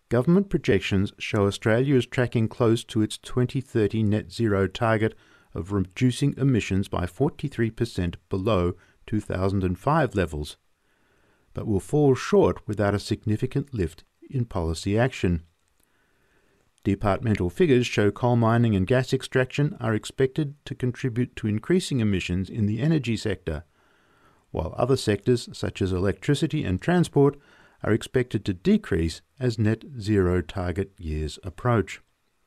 Government projections show Australia is tracking close to its 2030 net zero target of reducing emissions by 43% below 2005 levels, but will fall short without a significant lift in policy action. Departmental figures show coal mining and gas extraction are expected to contribute to increasing emissions in the energy sector, while other sectors such as electricity and transport are expected to decrease as net zero target years approach.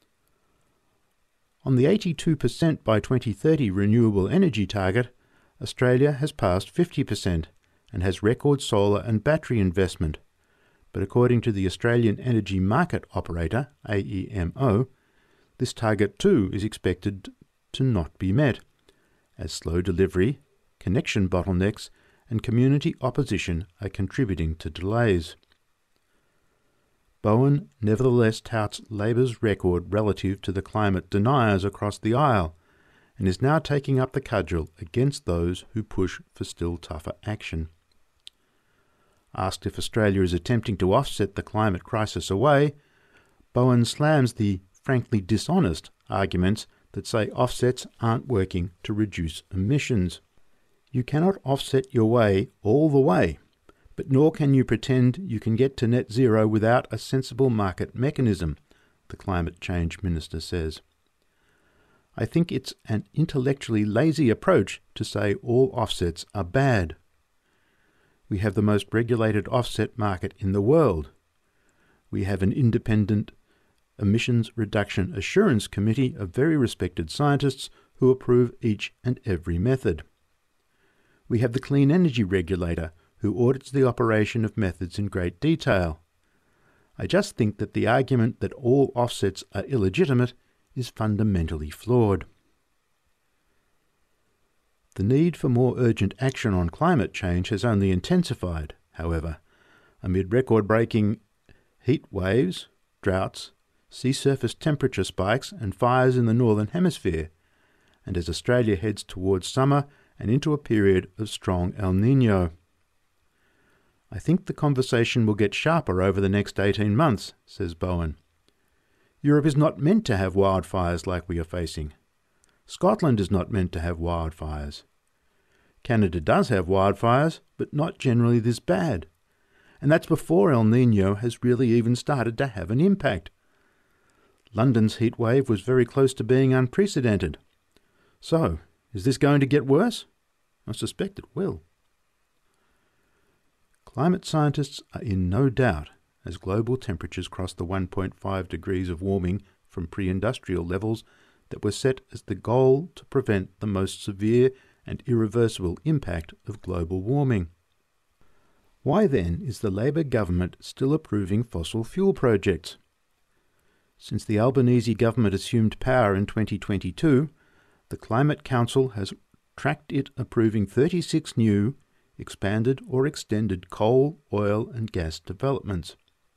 On the 82% by 2030 renewable energy target, Australia has passed 50% and has record solar and battery investment. But according to the Australian Energy Market Operator, AEMO, this target too is expected to not be met, as slow delivery, connection bottlenecks and community opposition are contributing to delays. Bowen nevertheless touts Labor's record relative to the climate deniers across the aisle and is now taking up the cudgel against those who push for still tougher action. Asked if Australia is attempting to offset the climate crisis away, Bowen slams the frankly dishonest arguments that say offsets aren't working to reduce emissions. You cannot offset your way all the way, but nor can you pretend you can get to net zero without a sensible market mechanism, the climate change minister says. I think it's an intellectually lazy approach to say all offsets are bad. We have the most regulated offset market in the world. We have an independent Emissions Reduction Assurance Committee of very respected scientists who approve each and every method. We have the Clean Energy Regulator who audits the operation of methods in great detail. I just think that the argument that all offsets are illegitimate is fundamentally flawed. The need for more urgent action on climate change has only intensified, however, amid record-breaking heat waves, droughts, sea surface temperature spikes and fires in the Northern Hemisphere, and as Australia heads towards summer and into a period of strong El Niño. I think the conversation will get sharper over the next 18 months, says Bowen. Europe is not meant to have wildfires like we are facing. Scotland is not meant to have wildfires. Canada does have wildfires, but not generally this bad. And that's before El Niño has really even started to have an impact. London's heatwave was very close to being unprecedented. So, is this going to get worse? I suspect it will. Climate scientists are in no doubt as global temperatures cross the 1.5 degrees of warming from pre-industrial levels that were set as the goal to prevent the most severe and irreversible impact of global warming. Why then is the Labor government still approving fossil fuel projects? Since the Albanese government assumed power in 2022, the Climate Council has tracked it approving 36 new, expanded or extended coal, oil and gas developments.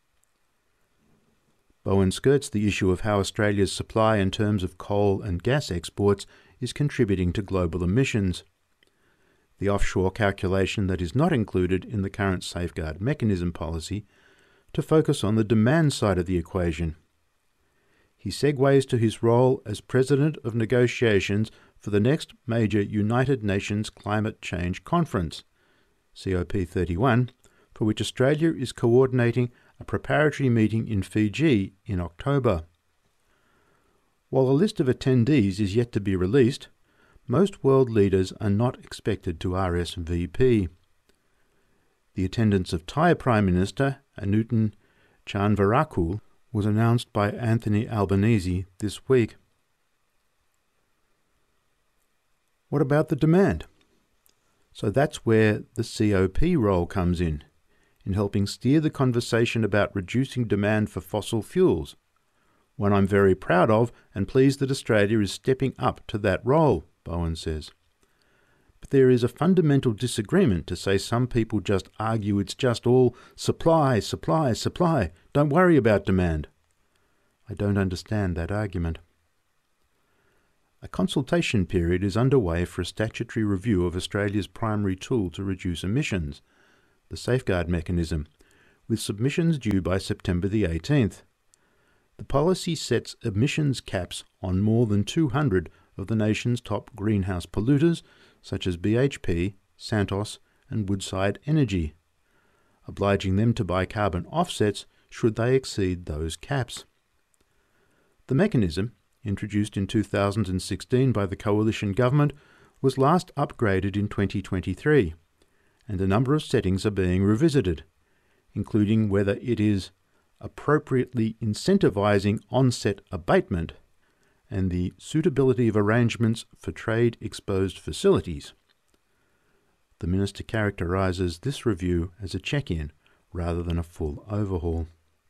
Bowen skirts the issue of how Australia's supply in terms of coal and gas exports is contributing to global emissions. The offshore calculation that is not included in the current Safeguard Mechanism policy to focus on the demand side of the equation. He segues to his role as President of Negotiations for the next major United Nations Climate Change Conference, COP31, for which Australia is coordinating a preparatory meeting in Fiji in October. While a list of attendees is yet to be released, most world leaders are not expected to RSVP. The attendance of Thai Prime Minister Anutin Charnvirakul was announced by Anthony Albanese this week. What about the demand? So that's where the COP role comes in helping steer the conversation about reducing demand for fossil fuels, one I'm very proud of and pleased that Australia is stepping up to that role, Bowen says. But there is a fundamental disagreement to say some people just argue it's just all supply, supply, supply. Don't worry about demand. I don't understand that argument. A consultation period is underway for a statutory review of Australia's primary tool to reduce emissions, the Safeguard Mechanism, with submissions due by September the 18th. The policy sets emissions caps on more than 200 of the nation's top greenhouse polluters, such as BHP, Santos and Woodside Energy, obliging them to buy carbon offsets should they exceed those caps. The mechanism, introduced in 2016 by the coalition government, was last upgraded in 2023, and a number of settings are being revisited, including whether it is appropriately incentivising onset abatement and the suitability of arrangements for trade-exposed facilities. The Minister characterises this review as a check-in rather than a full overhaul.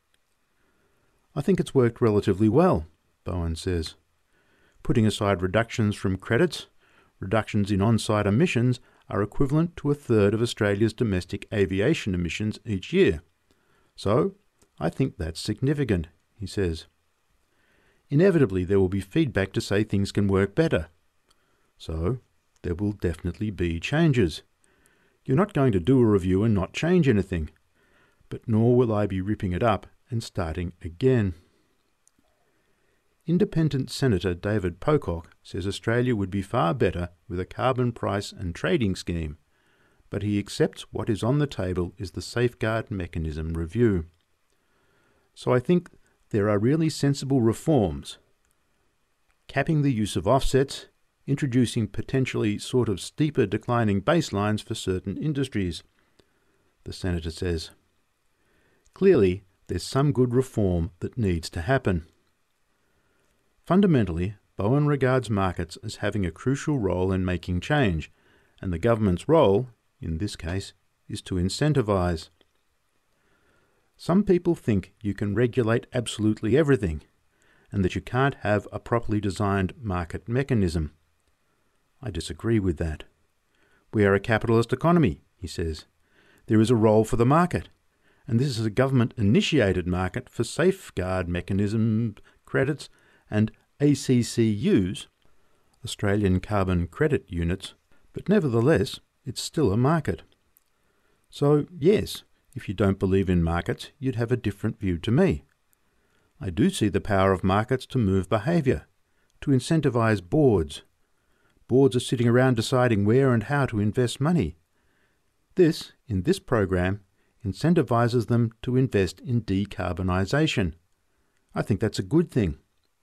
I think it's worked relatively well, Bowen says. Putting aside reductions from credits, reductions in on-site emissions are equivalent to a third of Australia's domestic aviation emissions each year. So, I think that's significant, he says. Inevitably, there will be feedback to say things can work better. So, there will definitely be changes. You're not going to do a review and not change anything, but nor will I be ripping it up and starting again. Independent Senator David Pocock says Australia would be far better with a carbon price and trading scheme, but he accepts what is on the table is the Safeguard Mechanism review. So I think there are really sensible reforms. Capping the use of offsets, introducing potentially sort of steeper declining baselines for certain industries, the Senator says. Clearly, there's some good reform that needs to happen. Fundamentally, Bowen regards markets as having a crucial role in making change, and the government's role, in this case, is to incentivise. Some people think you can regulate absolutely everything, and that you can't have a properly designed market mechanism. I disagree with that. We are a capitalist economy, he says. There is a role for the market, and this is a government-initiated market for safeguard mechanism credits and ACCUs, Australian Carbon Credit Units, but nevertheless, it's still a market. So, yes, if you don't believe in markets, you'd have a different view to me. I do see the power of markets to move behaviour, to incentivise boards. Boards are sitting around deciding where and how to invest money. This, in this program, incentivises them to invest in decarbonisation. I think that's a good thing.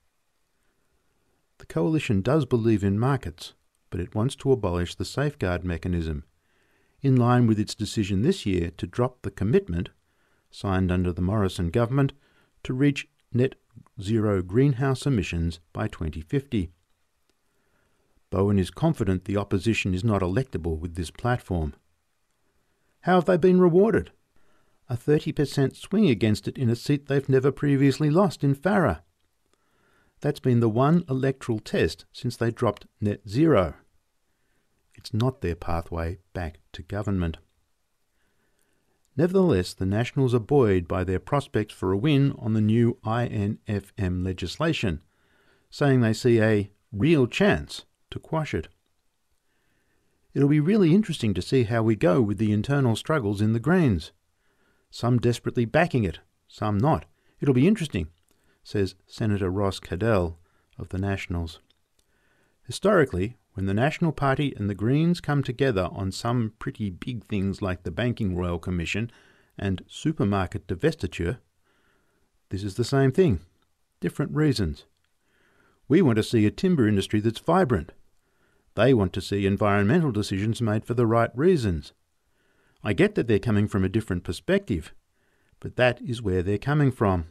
The Coalition does believe in markets, but it wants to abolish the safeguard mechanism, in line with its decision this year to drop the commitment, signed under the Morrison government, to reach net zero greenhouse emissions by 2050. Bowen is confident the opposition is not electable with this platform. How have they been rewarded? A 30% swing against it in a seat they've never previously lost in Farrer. That's been the one electoral test since they dropped net zero. It's not their pathway back to government. Nevertheless, the Nationals are buoyed by their prospects for a win on the new INFM legislation, saying they see a real chance to quash it. It'll be really interesting to see how we go with the internal struggles in the Greens. Some desperately backing it, some not. It'll be interesting, says Senator Ross Cadell of the Nationals. Historically, when the National Party and the Greens come together on some pretty big things like the Banking Royal Commission and supermarket divestiture, this is the same thing, different reasons. We want to see a timber industry that's vibrant. They want to see environmental decisions made for the right reasons. I get that they're coming from a different perspective, but that is where they're coming from.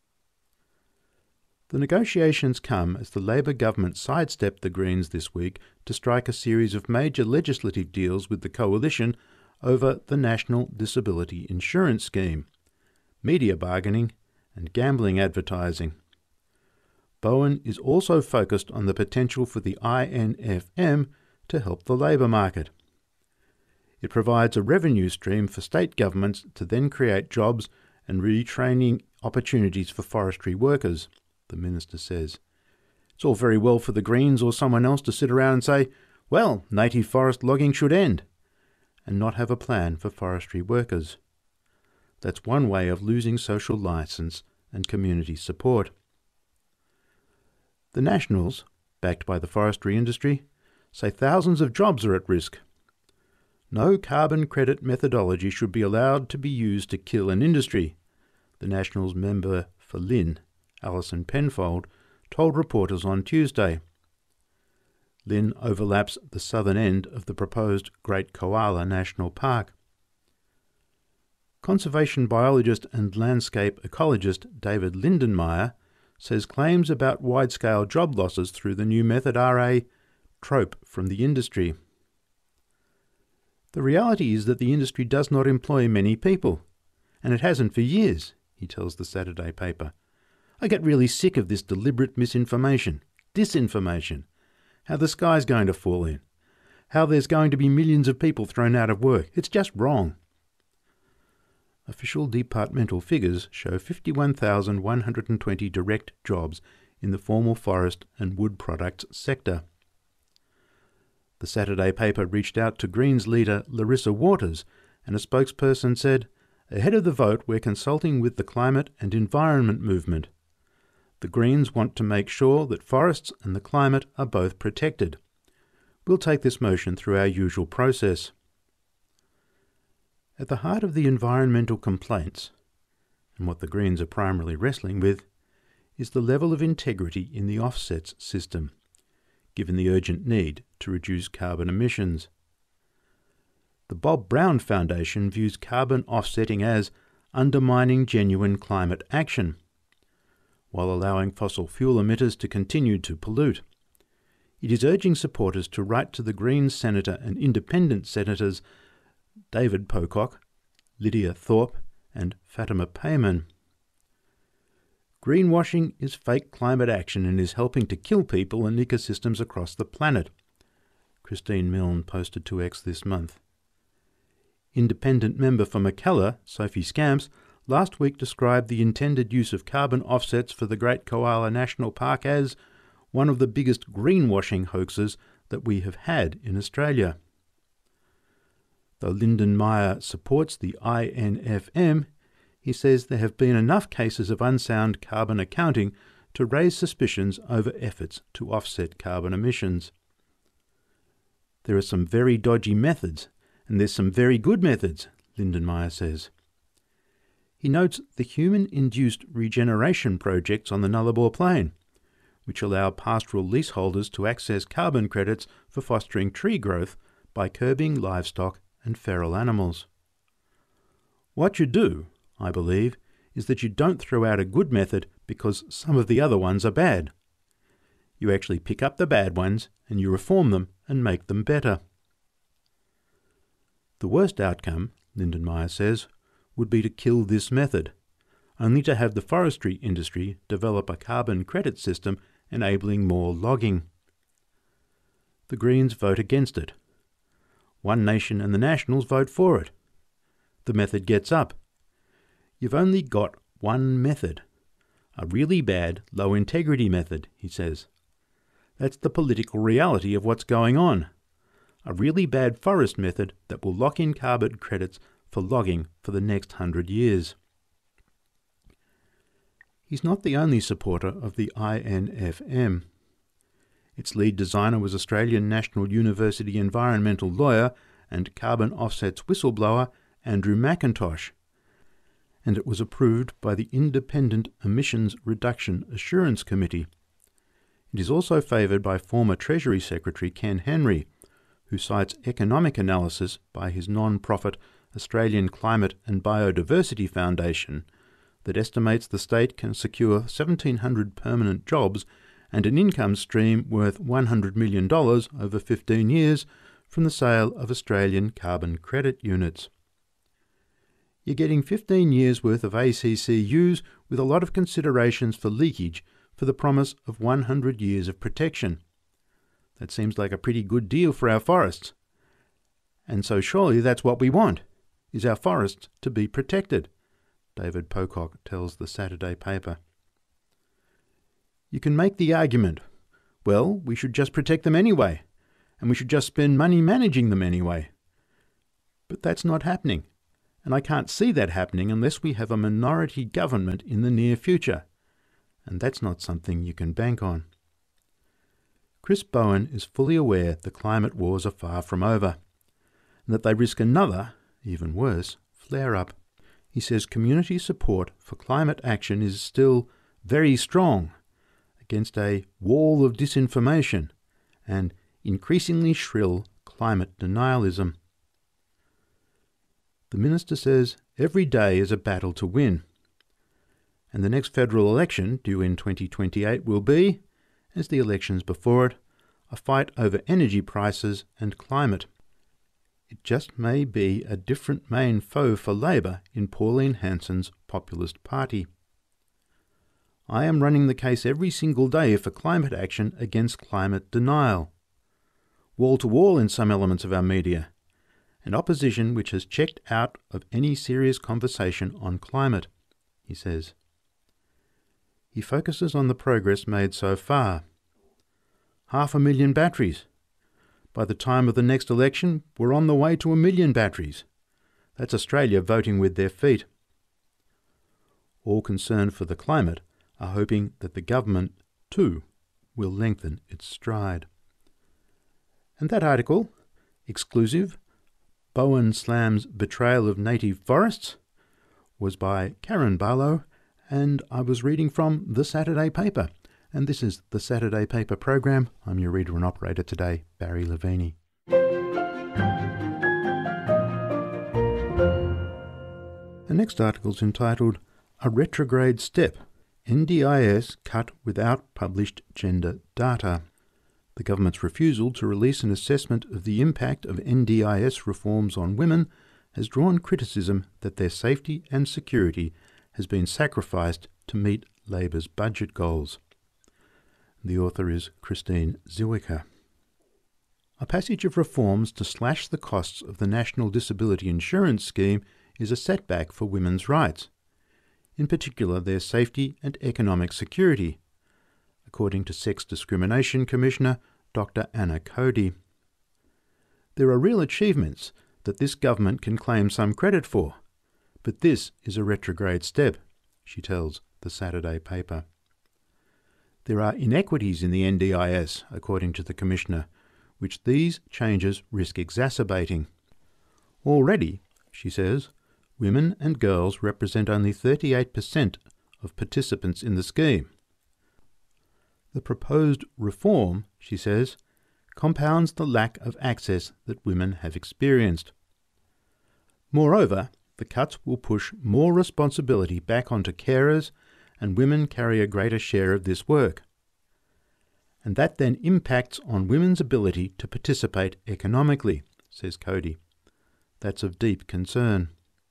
The negotiations come as the Labor government sidestepped the Greens this week to strike a series of major legislative deals with the Coalition over the National Disability Insurance Scheme, media bargaining and gambling advertising. Bowen is also focused on the potential for the INFM to help the labour market. It provides a revenue stream for state governments to then create jobs and retraining opportunities for forestry workers, the minister says. It's all very well for the Greens or someone else to sit around and say, well, native forest logging should end, and not have a plan for forestry workers. That's one way of losing social licence and community support. The Nationals, backed by the forestry industry, say thousands of jobs are at risk. No carbon credit methodology should be allowed to be used to kill an industry, the Nationals member for Lynn, Alison Penfold, told reporters on Tuesday. Lynn overlaps the southern end of the proposed Great Koala National Park. Conservation biologist and landscape ecologist David Lindenmayer says claims about wide-scale job losses through the new method are a trope from the industry. The reality is that the industry does not employ many people, and it hasn't for years, he tells the Saturday paper. I get really sick of this deliberate misinformation, disinformation, how the sky's going to fall in, how there's going to be millions of people thrown out of work. It's just wrong. Official departmental figures show 51,120 direct jobs in the formal forest and wood products sector. The Saturday paper reached out to Greens leader Larissa Waters, and a spokesperson said, "Ahead of the vote, we're consulting with the climate and environment movement. The Greens want to make sure that forests and the climate are both protected. We'll take this motion through our usual process." At the heart of the environmental complaints, and what the Greens are primarily wrestling with, is the level of integrity in the offsets system, given the urgent need to reduce carbon emissions. The Bob Brown Foundation views carbon offsetting as undermining genuine climate action, while allowing fossil fuel emitters to continue to pollute. It is urging supporters to write to the Greens Senator and Independent Senators David Pocock, Lydia Thorpe and Fatima Payman. Greenwashing is fake climate action and is helping to kill people and ecosystems across the planet, Christine Milne posted to X this month. Independent member for Mackellar, Sophie Scamps, last week described the intended use of carbon offsets for the Great Koala National Park as one of the biggest greenwashing hoaxes that we have had in Australia. Though Lindenmayer supports the INFM, he says there have been enough cases of unsound carbon accounting to raise suspicions over efforts to offset carbon emissions. There are some very dodgy methods, and there's some very good methods, Lindenmayer says. He notes the human-induced regeneration projects on the Nullarbor Plain, which allow pastoral leaseholders to access carbon credits for fostering tree growth by curbing livestock and feral animals. What you do, I believe, is that you don't throw out a good method because some of the other ones are bad. You actually pick up the bad ones and you reform them and make them better. The worst outcome, Lindenmayer says, would be to kill this method, only to have the forestry industry develop a carbon credit system enabling more logging. The Greens vote against it. One Nation and the Nationals vote for it. The method gets up. You've only got one method, a really bad, low-integrity method, he says. That's the political reality of what's going on. A really bad forest method that will lock in carbon credits for logging for the next 100 years. He's not the only supporter of the INFM. Its lead designer was Australian National University environmental lawyer and carbon offsets whistleblower Andrew McIntosh, and it was approved by the Independent Emissions Reduction Assurance Committee. It is also favoured by former Treasury Secretary Ken Henry, who cites economic analysis by his non-profit Australian Climate and Biodiversity Foundation that estimates the state can secure 1,700 permanent jobs and an income stream worth $100 million over 15 years from the sale of Australian carbon credit units. You're getting 15 years' worth of ACCUs with a lot of considerations for leakage for the promise of 100 years of protection. That seems like a pretty good deal for our forests. And so surely that's what we want, is our forests to be protected, David Pocock tells the Saturday paper. You can make the argument, well, we should just protect them anyway, and we should just spend money managing them anyway. But that's not happening, And I can't see that happening unless we have a minority government in the near future. And that's not something you can bank on. Chris Bowen is fully aware the climate wars are far from over, and that they risk another, even worse, flare-up. He says community support for climate action is still very strong against a wall of disinformation and increasingly shrill climate denialism. The minister says every day is a battle to win, and the next federal election, due in 2028, will be, as the elections before it, a fight over energy prices and climate. It just may be a different main foe for Labor in Pauline Hanson's Populist Party. I am running the case every single day for climate action against climate denial, wall-to-wall in some elements of our media, and opposition which has checked out of any serious conversation on climate, he says. He focuses on the progress made so far. 500,000 batteries. By the time of the next election, we're on the way to 1 million batteries. That's Australia voting with their feet. All concerned for the climate are hoping that the government, too, will lengthen its stride. And that article, exclusive, Bowen slams betrayal of native forests, was by Karen Barlow, and I was reading from The Saturday Paper. And this is The Saturday Paper program. I'm your reader and operator today, Barry Levini. The next article is entitled A Retrograde Step, NDIS Cut Without Published Gender Data. The government's refusal to release an assessment of the impact of NDIS reforms on women has drawn criticism that their safety and security has been sacrificed to meet Labor's budget goals. The author is Christine Zwicker. A passage of reforms to slash the costs of the National Disability Insurance Scheme is a setback for women's rights, in particular their safety and economic security, according to Sex Discrimination Commissioner Dr. Anna Cody. There are real achievements that this government can claim some credit for, but this is a retrograde step, she tells The Saturday Paper. There are inequities in the NDIS, according to the Commissioner, which these changes risk exacerbating. Already, she says, women and girls represent only 38% of participants in the scheme. The proposed reform, she says, compounds the lack of access that women have experienced. Moreover, the cuts will push more responsibility back onto carers, and women carry a greater share of this work. And that then impacts on women's ability to participate economically, says Cody. That's of deep concern.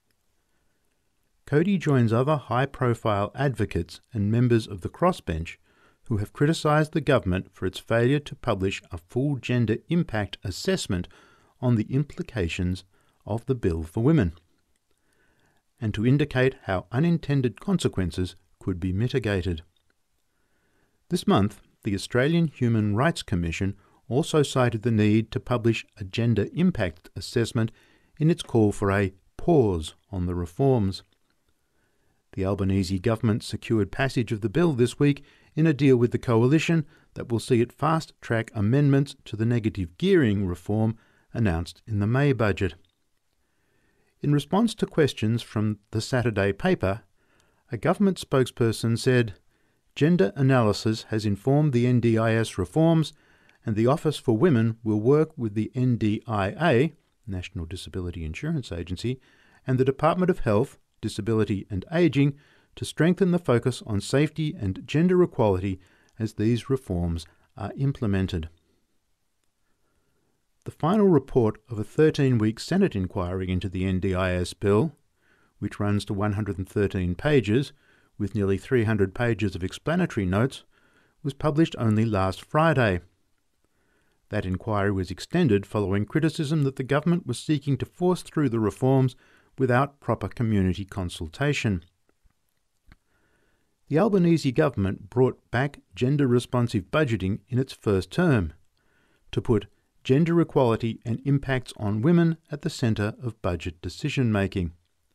Cody joins other high-profile advocates and members of the crossbench who have criticised the government for its failure to publish a full gender impact assessment on the implications of the bill for women, and to indicate how unintended consequences could be mitigated. This month, the Australian Human Rights Commission also cited the need to publish a gender impact assessment in its call for a pause on the reforms. The Albanese government secured passage of the bill this week in a deal with the coalition that will see it fast-track amendments to the negative gearing reform announced in the May budget. In response to questions from The Saturday Paper, a government spokesperson said, "Gender analysis has informed the NDIS reforms, and the Office for Women will work with the NDIA, National Disability Insurance Agency, and the Department of Health, Disability and Ageing to strengthen the focus on safety and gender equality as these reforms are implemented." The final report of a 13-week Senate inquiry into the NDIS bill, which runs to 113 pages, with nearly 300 pages of explanatory notes, was published only last Friday. That inquiry was extended following criticism that the government was seeking to force through the reforms without proper community consultation. The Albanese government brought back gender-responsive budgeting in its first term, to put gender equality and impacts on women at the centre of budget decision-making.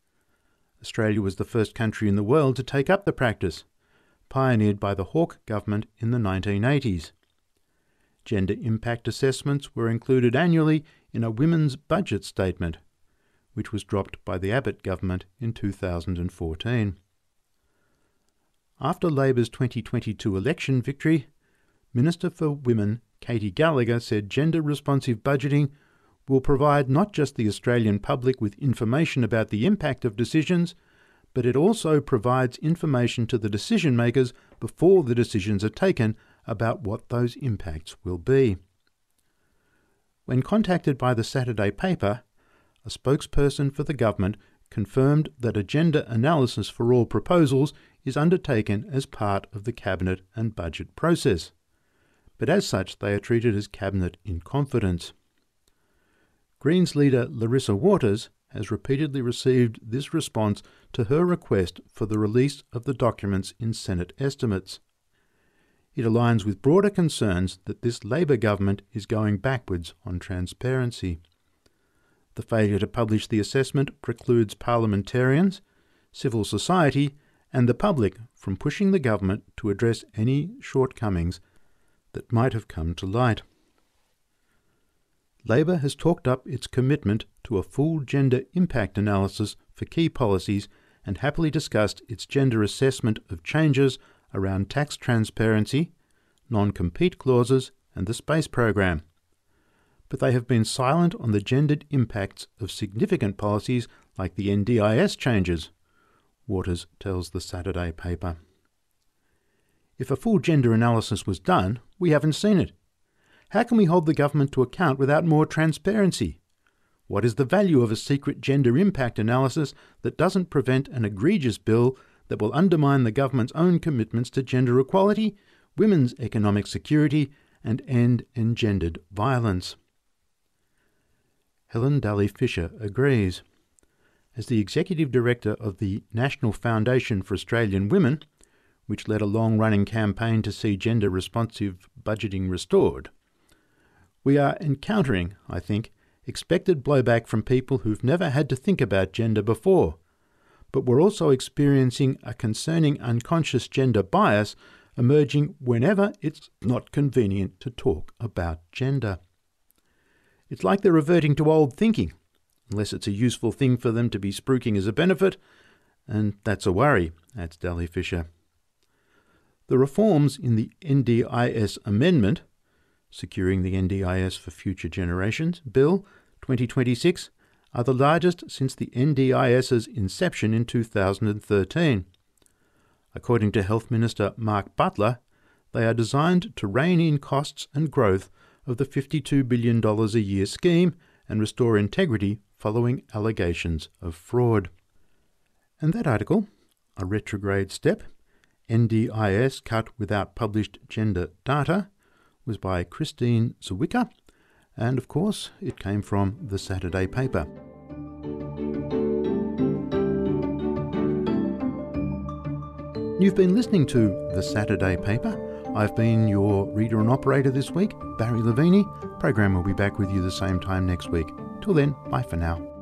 Australia was the first country in the world to take up the practice, pioneered by the Hawke government in the 1980s. Gender impact assessments were included annually in a women's budget statement, which was dropped by the Abbott government in 2014. After Labor's 2022 election victory, Minister for Women Katy Gallagher said gender-responsive budgeting will provide not just the Australian public with information about the impact of decisions, but it also provides information to the decision-makers before the decisions are taken about what those impacts will be. When contacted by the Saturday paper, a spokesperson for the government confirmed that a gender analysis for all proposals is undertaken as part of the Cabinet and budget process, but as such they are treated as Cabinet in confidence. Greens leader Larissa Waters has repeatedly received this response to her request for the release of the documents in Senate estimates. It aligns with broader concerns that this Labor government is going backwards on transparency. The failure to publish the assessment precludes parliamentarians, civil society and the public from pushing the government to address any shortcomings that might have come to light. Labor has talked up its commitment to a full gender impact analysis for key policies and happily discussed its gender assessment of changes around tax transparency, non-compete clauses and the space program. But they have been silent on the gendered impacts of significant policies like the NDIS changes, Waters tells the Saturday paper. If a full gender analysis was done, we haven't seen it. How can we hold the government to account without more transparency? What is the value of a secret gender impact analysis that doesn't prevent an egregious bill that will undermine the government's own commitments to gender equality, women's economic security and end engendered violence? Helen Daly-Fisher agrees. As the Executive Director of the National Foundation for Australian Women, which led a long-running campaign to see gender-responsive budgeting restored, we are encountering, I think, expected blowback from people who've never had to think about gender before, but we're also experiencing a concerning unconscious gender bias emerging whenever it's not convenient to talk about gender. It's like they're reverting to old thinking, unless it's a useful thing for them to be spruiking as a benefit, and that's a worry, adds Daly-Fisher. The reforms in the NDIS amendment, Securing the NDIS for Future Generations, Bill 2026, are the largest since the NDIS's inception in 2013. According to Health Minister Mark Butler, they are designed to rein in costs and growth of the $52 billion a year scheme and restore integrity following allegations of fraud. And that article, A Retrograde Step, NDIS Cut Without Published Gender Data, was by Christine Zawicka, and of course it came from the Saturday paper. You've been listening to the Saturday paper. I've been your reader and operator this week, Barry Lavini. Program will be back with you the same time next week. Till then, bye for now.